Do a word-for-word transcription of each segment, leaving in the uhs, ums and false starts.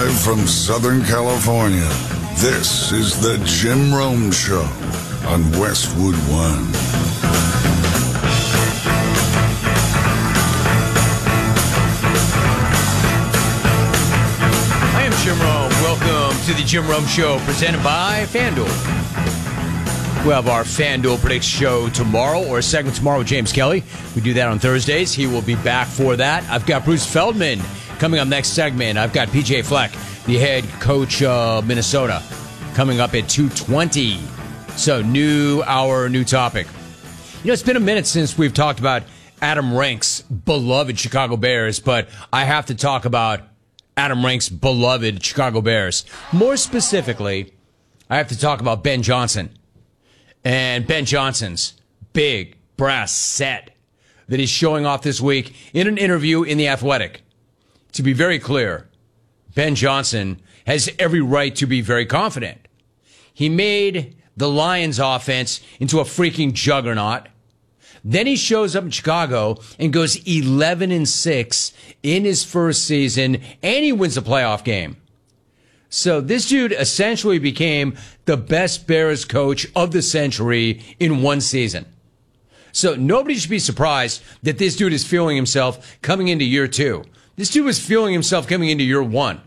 Live from Southern California, this is the Jim Rome Show on Westwood One. I am Jim Rome. Welcome to the Jim Rome Show, presented by FanDuel. We'll have our FanDuel Predicts show tomorrow, or a segment tomorrow with James Kelly. We do that on Thursdays. He will be back for that. I've got Bruce Feldman coming up next segment. I've got P J Fleck, the head coach of Minnesota, coming up at two twenty. So, new hour, new topic. You know, it's been a minute since we've talked about Adam Rank's beloved Chicago Bears, but I have to talk about Adam Rank's beloved Chicago Bears. More specifically, I have to talk about Ben Johnson and Ben Johnson's big brass set that he's showing off this week in an interview in The Athletic. To be very clear, Ben Johnson has every right to be very confident. He made the Lions offense into a freaking juggernaut. Then he shows up in Chicago and goes eleven and six in his first season, and he wins the playoff game. So this dude essentially became the best Bears coach of the century in one season. So nobody should be surprised that this dude is feeling himself coming into year two. This dude was feeling himself coming into year one.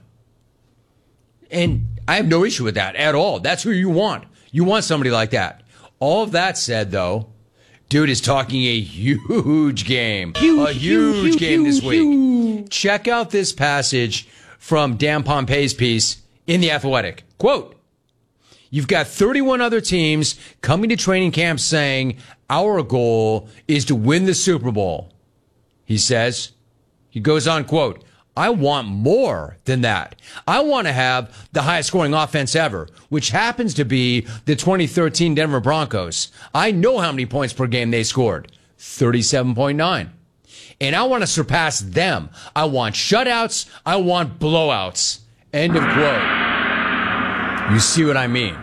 And I have no issue with that at all. That's who you want. You want somebody like that. All of that said, though, dude is talking a huge game. Huge, a huge, huge game huge, this week. Huge. Check out this passage from Dan Pompei's piece in The Athletic. Quote, "You've got thirty-one other teams coming to training camp saying, our goal is to win the Super Bowl." He says, he goes on, quote, "I want more than that. I want to have the highest scoring offense ever, which happens to be the twenty thirteen Denver Broncos. I know how many points per game they scored, thirty-seven point nine. And I want to surpass them. I want shutouts. I want blowouts." End of quote. You see what I mean?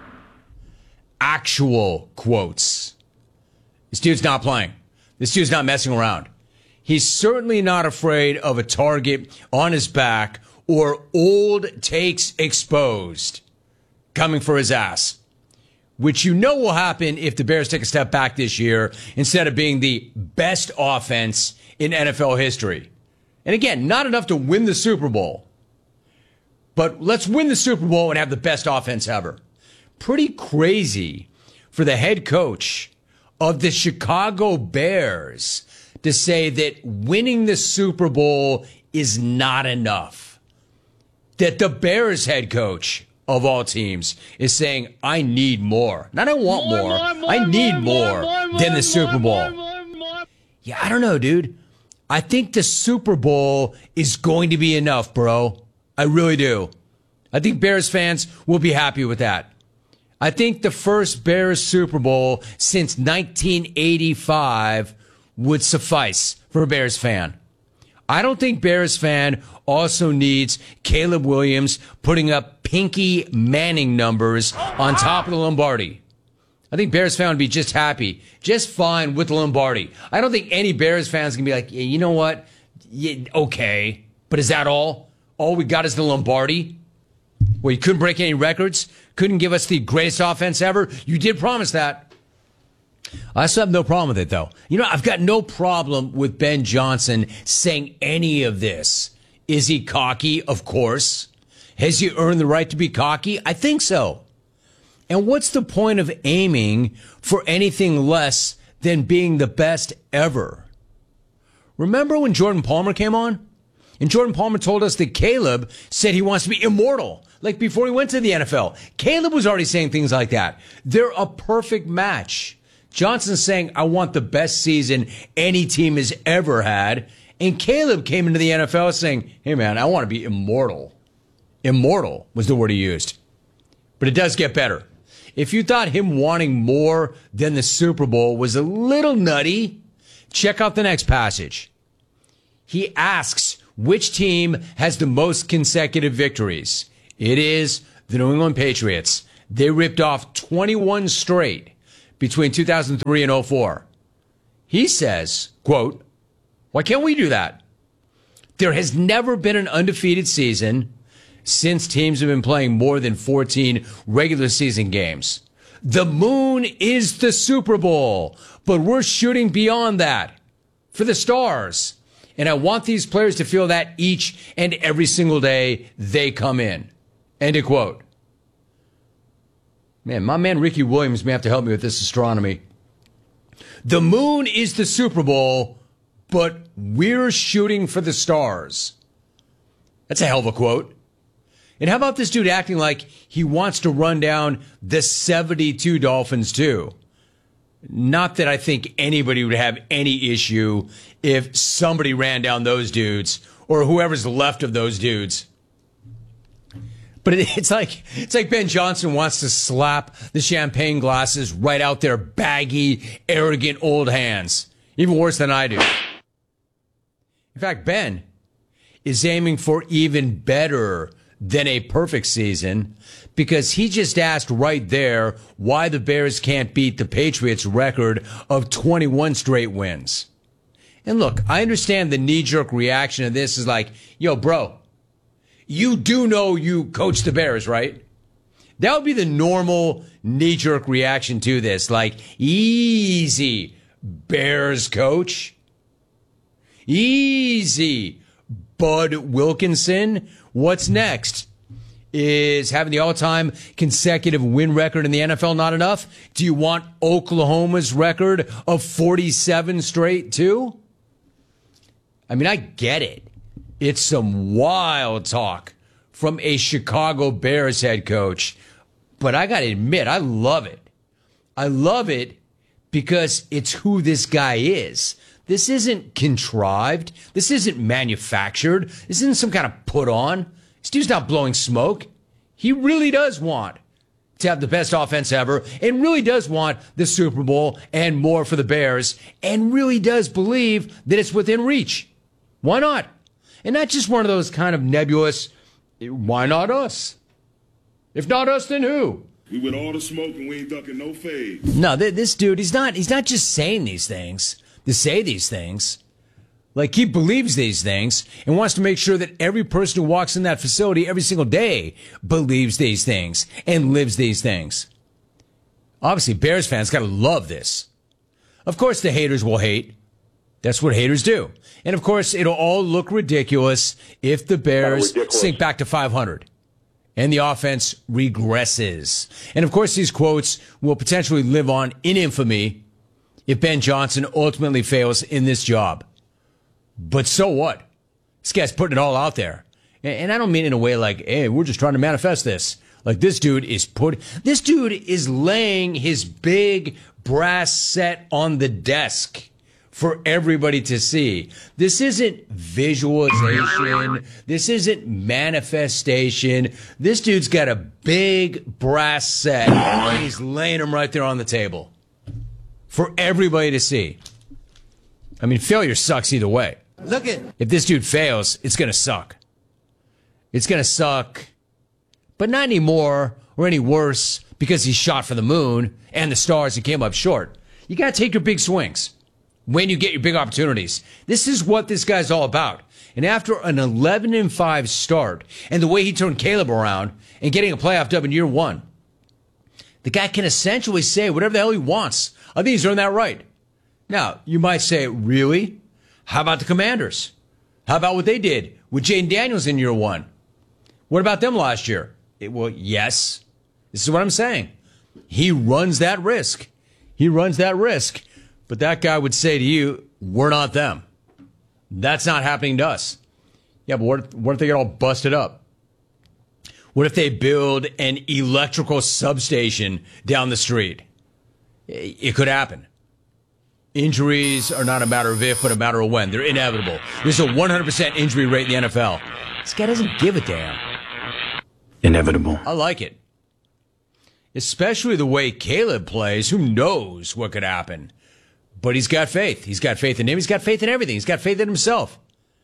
Actual quotes. This dude's not playing. This dude's not messing around. He's certainly not afraid of a target on his back or old takes exposed coming for his ass, which you know will happen if the Bears take a step back this year instead of being the best offense in N F L history. And again, not enough to win the Super Bowl, but let's win the Super Bowl and have the best offense ever. Pretty crazy for the head coach of the Chicago Bears to say that winning the Super Bowl is not enough. That the Bears head coach of all teams is saying, I need more. Not I want more. more. more, more I need more, more, more than the Super Bowl. More, more, more. Yeah, I don't know, dude. I think the Super Bowl is going to be enough, bro. I really do. I think Bears fans will be happy with that. I think the first Bears Super Bowl since nineteen eighty-five would suffice for a Bears fan. I don't think Bears fan also needs Caleb Williams putting up Pinky Manning numbers on top of the Lombardi. I think Bears fan would be just happy, just fine with the Lombardi. I don't think any Bears fans can be like, yeah, you know what? Yeah, okay, but is that all? All we got is the Lombardi? Well, you couldn't break any records? Couldn't give us the greatest offense ever? You did promise that. I still have no problem with it, though. You know, I've got no problem with Ben Johnson saying any of this. Is he cocky? Of course. Has he earned the right to be cocky? I think so. And what's the point of aiming for anything less than being the best ever? Remember when Jordan Palmer came on? And Jordan Palmer told us that Caleb said he wants to be immortal, like before he went to the N F L. Caleb was already saying things like that. They're a perfect match. Johnson's saying, I want the best season any team has ever had. And Caleb came into the N F L saying, hey, man, I want to be immortal. Immortal was the word he used. But it does get better. If you thought him wanting more than the Super Bowl was a little nutty, check out the next passage. He asks which team has the most consecutive victories. It is the New England Patriots. They ripped off twenty-one straight between two thousand three and oh four. He says, quote, why can't we do that? There has never been an undefeated season since teams have been playing more than fourteen regular season games. The moon is the Super Bowl, but we're shooting beyond that for the stars. And I want these players to feel that each and every single day they come in. End of quote. Man, my man Ricky Williams may have to help me with this astronomy. The moon is the Super Bowl, but we're shooting for the stars. That's a hell of a quote. And how about this dude acting like he wants to run down the seventy-two Dolphins too? Not that I think anybody would have any issue if somebody ran down those dudes or whoever's left of those dudes. But it's like it's like Ben Johnson wants to slap the champagne glasses right out their baggy, arrogant old hands. Even worse than I do. In fact, Ben is aiming for even better than a perfect season because he just asked right there why the Bears can't beat the Patriots' record of twenty-one straight wins. And look, I understand the knee-jerk reaction of this is like, yo, bro, you do know you coach the Bears, right? That would be the normal knee-jerk reaction to this. Like, easy, Bears coach. Easy, Bud Wilkinson. What's next? Is having the all-time consecutive win record in the N F L not enough? Do you want Oklahoma's record of forty-seven straight too? I mean, I get it. It's some wild talk from a Chicago Bears head coach. But I got to admit, I love it. I love it because it's who this guy is. This isn't contrived. This isn't manufactured. This isn't some kind of put on. This dude's not blowing smoke. He really does want to have the best offense ever and really does want the Super Bowl and more for the Bears and really does believe that it's within reach. Why not? And not just one of those kind of nebulous, why not us? If not us, then who? We with all the smoke and we ain't ducking no fades. No, th- this dude, he's not, he's not just saying these things to say these things. Like, he believes these things and wants to make sure that every person who walks in that facility every single day believes these things and lives these things. Obviously, Bears fans got to love this. Of course, the haters will hate. That's what haters do. And, of course, it'll all look ridiculous if the Bears sink back to five hundred and the offense regresses. And, of course, these quotes will potentially live on in infamy if Ben Johnson ultimately fails in this job. But so what? This guy's putting it all out there. And I don't mean in a way like, hey, we're just trying to manifest this. Like, this dude is put, this dude is laying his big brass set on the desk for everybody to see. This isn't visualization. This isn't manifestation. This dude's got a big brass set and he's laying them right there on the table for everybody to see. I mean, failure sucks either way. Look it. If this dude fails, it's going to suck. It's going to suck, but not anymore or any worse because he shot for the moon and the stars and came up short. You got to take your big swings when you get your big opportunities. This is what this guy's all about. And after an eleven and five start and the way he turned Caleb around and getting a playoff dub in year one, the guy can essentially say whatever the hell he wants. I think he's earned that right. Now, you might say, really? How about the Commanders? How about what they did with Jaden Daniels in year one? What about them last year? It, well, yes. This is what I'm saying. He runs that risk. He runs that risk. But that guy would say to you, we're not them. That's not happening to us. Yeah, but what, what if they get all busted up? What if they build an electrical substation down the street? It, it could happen. Injuries are not a matter of if, but a matter of when. They're inevitable. There's a one hundred percent injury rate in the N F L. This guy doesn't give a damn. Inevitable. I like it. Especially the way Caleb plays. Who knows what could happen? But he's got faith. He's got faith in him. He's got faith in everything. He's got faith in himself.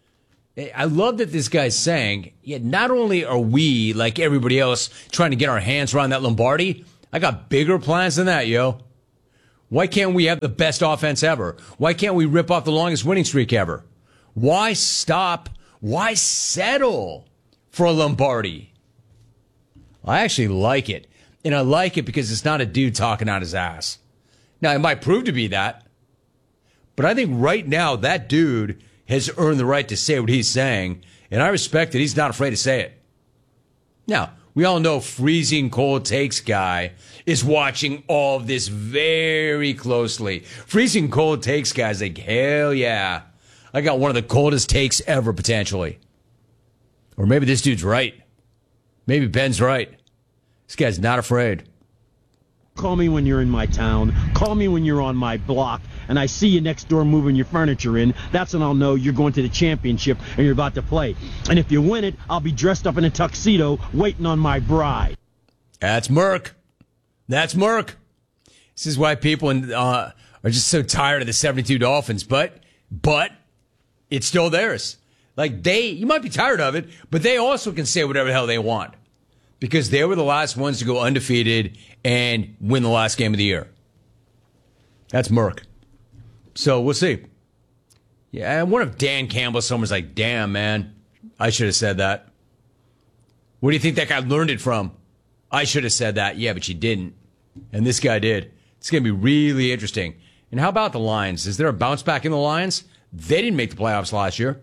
I love that this guy's saying, yeah, not only are we, like everybody else, trying to get our hands around that Lombardi, I got bigger plans than that, yo. Why can't we have the best offense ever? Why can't we rip off the longest winning streak ever? Why stop? Why settle for a Lombardi. I actually like it. And I like it because it's not a dude talking out his ass. Now, it might prove to be that. But I think right now that dude has earned the right to say what he's saying. And I respect that he's not afraid to say it. Now, we all know freezing cold takes guy is watching all of this very closely. Freezing cold takes guy's like, hell yeah. I got one of the coldest takes ever, potentially. Or maybe this dude's right. Maybe Ben's right. This guy's not afraid. Call me when you're in my town. Call me when you're on my block. And I see you next door moving your furniture in. That's when I'll know you're going to the championship and you're about to play. And if you win it, I'll be dressed up in a tuxedo waiting on my bride. That's Merc. That's Merc. This is why people in, uh, are just so tired of the seventy-two Dolphins. But, but, it's still theirs. Like, they, you might be tired of it, but they also can say whatever the hell they want. Because they were the last ones to go undefeated and win the last game of the year. That's Merc. So we'll see. Yeah, I wonder if Dan Campbell, someone's like, damn, man, I should have said that. Where do you think that guy learned it from? I should have said that. Yeah, but you didn't. And this guy did. It's going to be really interesting. And how about the Lions? Is there a bounce back in the Lions? They didn't make the playoffs last year.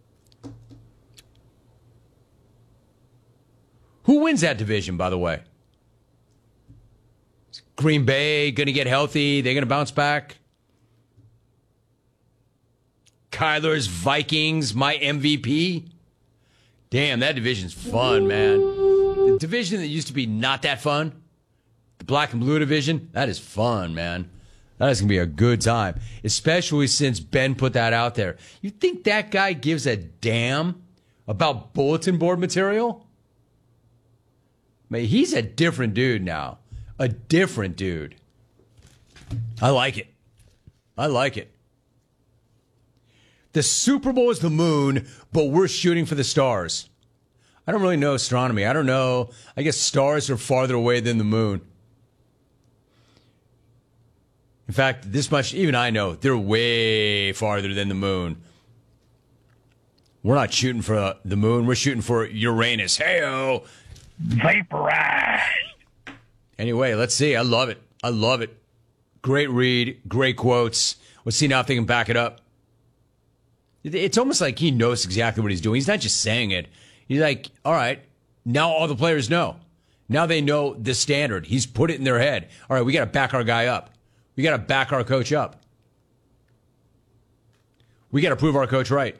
Who wins that division, by the way? Is Green Bay going to get healthy? They're going to bounce back? Kyler's Vikings, my M V P? Damn, that division's fun, man. The division that used to be not that fun, the black and blue division, that is fun, man. That is going to be a good time, especially since Ben put that out there. You think that guy gives a damn about bulletin board material? I mean, he's a different dude now. A different dude. I like it. I like it. The Super Bowl is the moon, but we're shooting for the stars. I don't really know astronomy. I don't know. I guess stars are farther away than the moon. In fact, this much, even I know, they're way farther than the moon. We're not shooting for the moon. We're shooting for Uranus. Hey-o. Vaporized. Anyway, let's see. I love it. I love it. Great read. Great quotes. Let's see now if they can back it up. It's almost like he knows exactly what he's doing. He's not just saying it. He's like, all right, now all the players know. Now they know the standard. He's put it in their head. All right, we got to back our guy up. We got to back our coach up. We got to prove our coach right.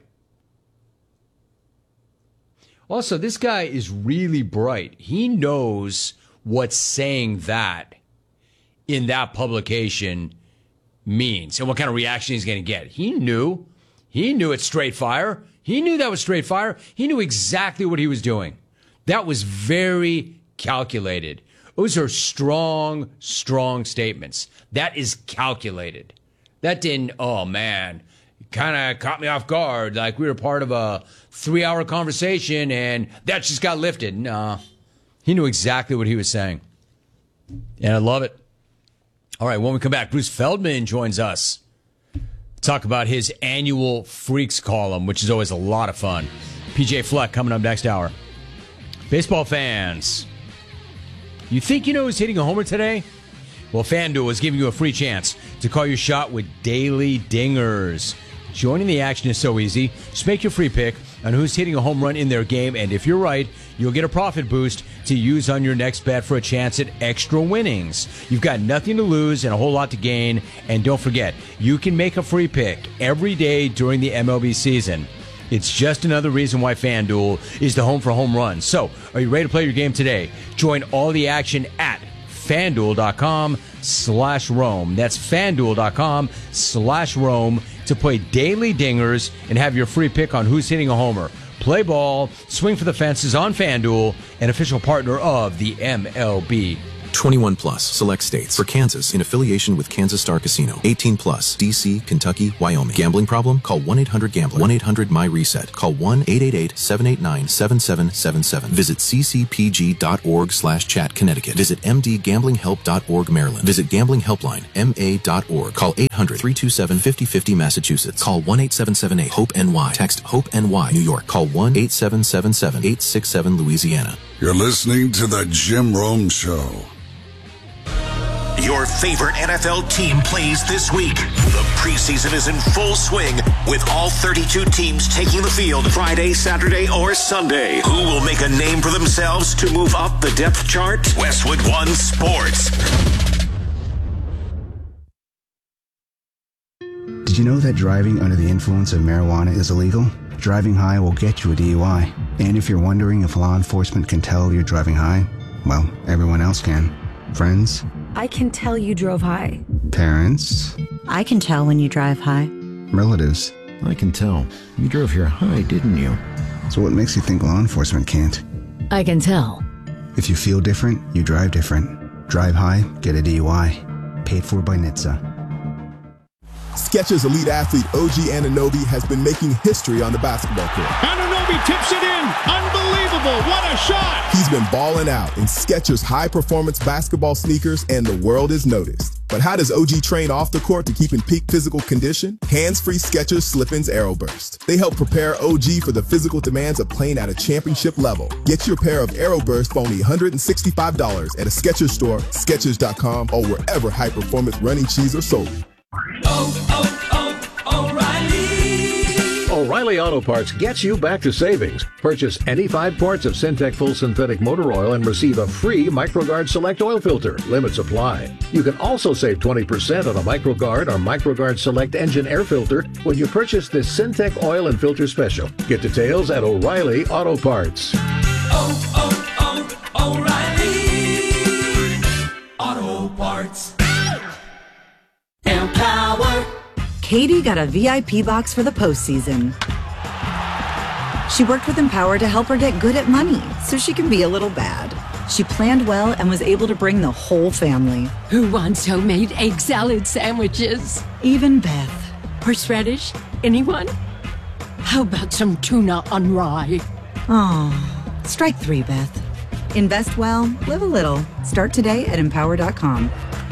Also, this guy is really bright. He knows what saying that in that publication means and what kind of reaction he's going to get. He knew. He knew it's straight fire. He knew that was straight fire. He knew exactly what he was doing. That was very calculated. Those are strong, strong statements. That is calculated. That didn't, oh man, kind of caught me off guard. Like we were part of a three-hour conversation and that just got lifted. Nah, he knew exactly what he was saying. And I love it. All right, when we come back, Bruce Feldman joins us. Talk about his annual Freaks column, which is always a lot of fun. P J Fleck coming up next hour. Baseball fans, you think you know who's hitting a homer today? Well, FanDuel is giving you a free chance to call your shot with daily dingers. Joining the action is so easy. Just make your free pick on who's hitting a home run in their game, and if you're right, you'll get a profit boost to use on your next bet for a chance at extra winnings. You've got nothing to lose and a whole lot to gain, and don't forget, you can make a free pick every day during the M L B season. It's just another reason why FanDuel is the home for home runs. So, are you ready to play your game today? Join all the action at FanDuel.com slash Rome. That's FanDuel.com slash Rome to play daily dingers and have your free pick on who's hitting a homer. Play ball, swing for the fences on FanDuel, an official partner of the M L B. twenty-one plus, select states. For Kansas, in affiliation with Kansas Star Casino. eighteen plus, D C, Kentucky, Wyoming. Gambling problem? Call one eight hundred gambler. one eight hundred my reset. Call one eight eight eight, seven eight nine, seven seven seven seven. Visit ccpg.org slash chat Connecticut. Visit m d gambling help dot org Maryland. Visit Gambling Helpline, M A dot org. Call eight hundred, three two seven, five oh five oh Massachusetts. Call one eight seven seven eight, hope N Y. Text HOPE-NY, New York. Call one eight seven seven seven, eight six seven Louisiana. You're listening to The Jim Rome Show. Your favorite N F L team plays this week. The preseason is in full swing with all thirty-two teams taking the field Friday, Saturday, or Sunday. Who will make a name for themselves to move up the depth chart? Westwood One Sports. Did you know that driving under the influence of marijuana is illegal? Driving high will get you a D U I. And if you're wondering if law enforcement can tell you're driving high, well, everyone else can. Friends? I can tell you drove high. Parents? I can tell when you drive high. Relatives? I can tell. You drove here high, didn't you? So what makes you think law enforcement can't? I can tell. If you feel different, you drive different. Drive high, get a D U I. Paid for by N H T S A. Skechers elite athlete O G Anunoby has been making history on the basketball court. Anunoby tips it in. Unbelievable. What a shot. He's been balling out in Skechers high-performance basketball sneakers, and the world is noticed. But how does O G train off the court to keep in peak physical condition? Hands-free Skechers Slip-ins Aeroburst. They help prepare O G for the physical demands of playing at a championship level. Get your pair of Aeroburst for only one hundred sixty-five dollars at a Skechers store, Skechers dot com, or wherever high-performance running shoes are sold. Oh, oh, oh, O'Reilly! O'Reilly Auto Parts gets you back to savings. Purchase any five quarts of Syntec Full Synthetic Motor Oil and receive a free MicroGuard Select Oil Filter. Limits apply. You can also save twenty percent on a MicroGuard or MicroGuard Select Engine Air Filter when you purchase this Syntec Oil and Filter Special. Get details at O'Reilly Auto Parts. Oh, oh, oh, O'Reilly Auto Parts. Empower. Katie got a V I P box for the postseason. She worked with Empower to help her get good at money so she can be a little bad. She planned well and was able to bring the whole family. Who wants homemade egg salad sandwiches? Even Beth. Horseradish? Anyone? How about some tuna on rye? Oh, strike three, Beth. Invest well, live a little. Start today at empower dot com.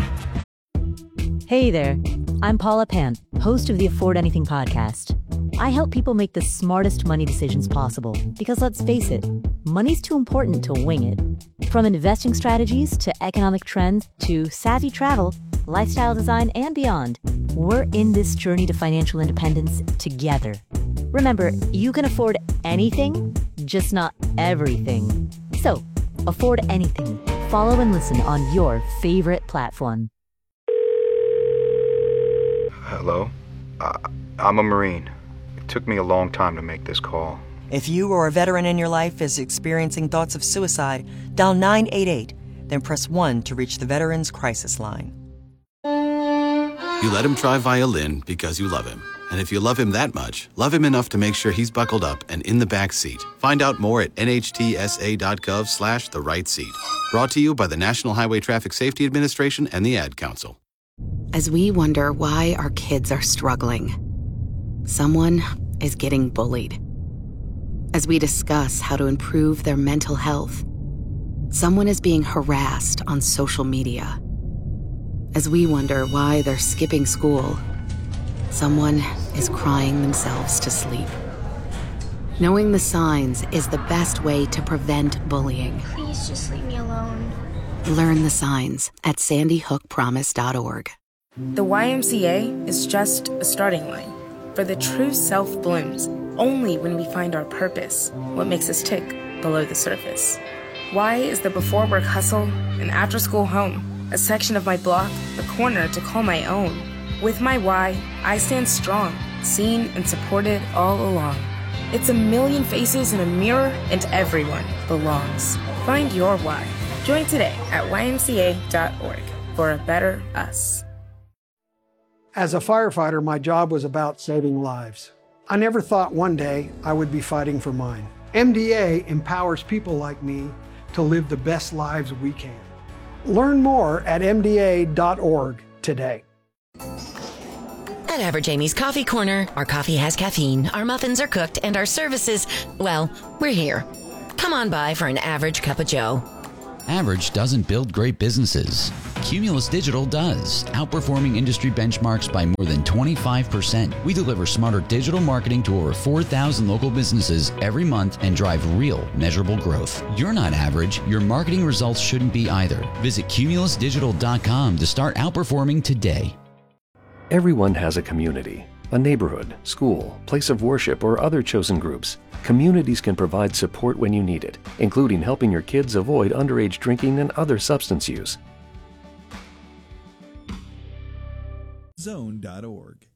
Hey there, I'm Paula Pant, host of the Afford Anything podcast. I help people make the smartest money decisions possible because let's face it, money's too important to wing it. From investing strategies to economic trends to savvy travel, lifestyle design, and beyond, we're in this journey to financial independence together. Remember, you can afford anything, just not everything. So, afford anything. Follow and listen on your favorite platform. Hello? Uh, I'm a Marine. It took me a long time to make this call. If you or a veteran in your life is experiencing thoughts of suicide, dial nine eight eight, then press one to reach the Veterans Crisis Line. You let him try violin because you love him. And if you love him that much, love him enough to make sure he's buckled up and in the back seat. Find out more at nhtsa.gov slash the right seat. Brought to you by the National Highway Traffic Safety Administration and the Ad Council. As we wonder why our kids are struggling, someone is getting bullied. As we discuss how to improve their mental health, someone is being harassed on social media. As we wonder why they're skipping school, someone is crying themselves to sleep. Knowing the signs is the best way to prevent bullying. Please just leave me alone. Learn the signs at sandy hook promise dot org. The Y M C A is just a starting line, for the true self blooms only when we find our purpose, what makes us tick below the surface. Y is the before work hustle, an after school home, a section of my block, a corner to call my own. With my Y, I stand strong, seen and supported all along. It's a million faces in a mirror, and everyone belongs. Find your Y. Join today at Y M C A dot org for a better us. As a firefighter, my job was about saving lives. I never thought one day I would be fighting for mine. M D A empowers people like me to live the best lives we can. Learn more at M D A dot org today. At Average Amy's Coffee Corner, our coffee has caffeine, our muffins are cooked, and our services, well, we're here. Come on by for an average cup of joe. Average doesn't build great businesses. Cumulus Digital does, outperforming industry benchmarks by more than twenty-five percent. We deliver smarter digital marketing to over four thousand local businesses every month and drive real, measurable growth. You're not average. Your marketing results shouldn't be either. Visit cumulus digital dot com to start outperforming today. Everyone has a community, a neighborhood, school, place of worship, or other chosen groups. Communities can provide support when you need it, including helping your kids avoid underage drinking and other substance use. zone dot org.